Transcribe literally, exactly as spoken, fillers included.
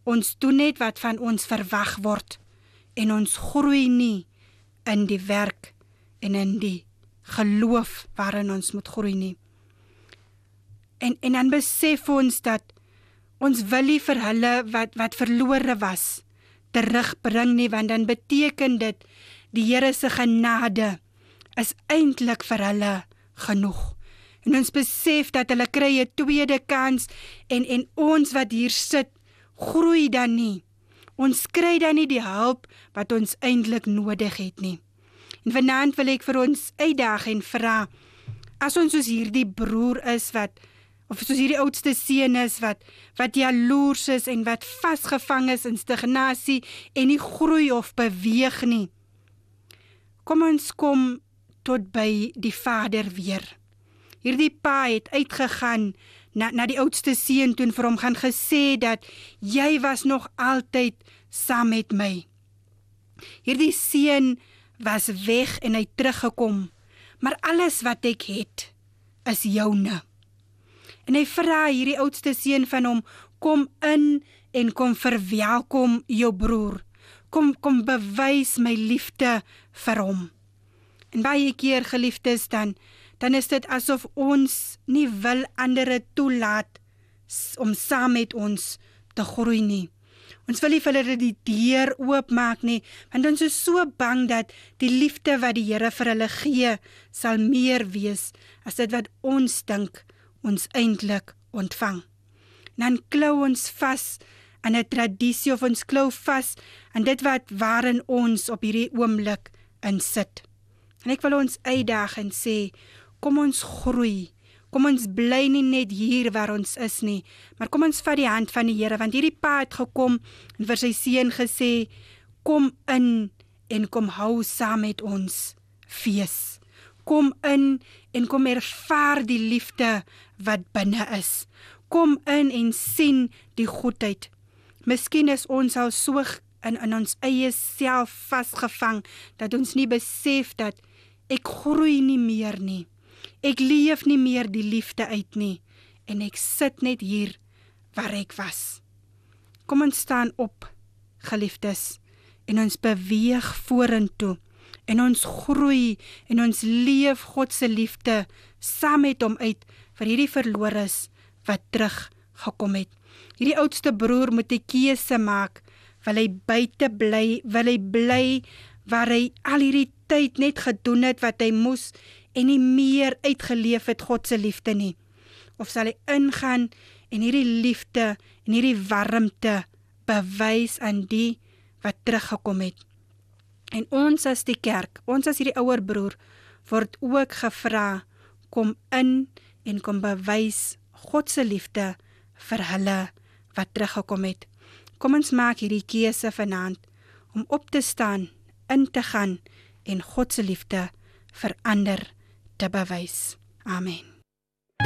Ons doen net wat van ons verwag word en ons groei nie in die werk en in die geloof waarin ons moet groei nie. En, en dan besef ons dat ons wil nie vir hulle wat, wat verlore was, terugbring nie, want dan beteken dit, die Here se genade is eintlik vir hulle genoeg. En ons besef dat hulle kry 'n tweede kans, en, en ons wat hier sit, groei dan nie. Ons kry dan nie die hulp wat ons eintlik nodig het nie. En vanaand wil ek vir ons uitdaag en vra, as ons soos hierdie broer is wat, of soos hierdie oudste seun is wat, wat jaloers is en wat vasgevang is in stagnasie en nie groei of beweeg nie. Kom ons kom tot by die Vader weer. Hierdie pa het uitgegaan na, na die oudste seun toe en vir hom gaan gesê dat jy was nog altyd saam met my. Hierdie seun was weg en hy teruggekom, maar alles wat ek het is joune. En hy vra hierdie oudste seun van hom, kom in en kom verwelkom jou broer. Kom, kom bewys my liefde vir hom. En baie keer, geliefdes, dan, dan is dit asof ons nie wil ander toelaat om saam met ons te groei nie. Ons wil nie vir hulle die deur oopmaak nie, want ons is so bang dat die liefde wat die Here vir hulle gee, sal meer wees as dit wat ons dink ons eintlik ontvang. En dan klou ons vas aan 'n tradisie, of ons klou vas aan dit wat waarin ons op hierdie oomblik in sit. En ek wil ons uitdaag en sê, kom ons groei, kom ons bly nie net hier waar ons is nie, maar kom ons vat die hand van die Here, want hierdie pa het gekom en vir sy seun gesê, kom in en kom hou saam met ons fees. Kom in en kom ervaar die liefde wat binne is. Kom in en sien die goedheid. Miskien is ons al so in, in ons eie self vasgevang, dat ons nie besef dat ek groei nie meer nie. Ek leef nie meer die liefde uit nie, en ek sit net hier waar ek was. Kom ons staan op, geliefdes, en ons beweeg vorentoe, en ons groei, en ons leef God se liefde saam met hom uit, vir hierdie verlores wat teruggekom het. Hierdie oudste broer moet 'n keuse maak, wil hy buite bly, wil hy bly waar hy al hierdie tyd net gedoen het wat hy moes, en nie meer uitgeleef het God se liefde nie. Of sal hy ingaan en hierdie liefde en hierdie warmte bewys aan die wat teruggekom het. En ons as die kerk, ons as hierdie ouer broer, word ook gevra, kom in en kom bewys God se liefde vir hulle wat teruggekom het. Kom ons maak hierdie keuse vanaand om op te staan, in te gaan en God se liefde vir ander te bewys. Amen.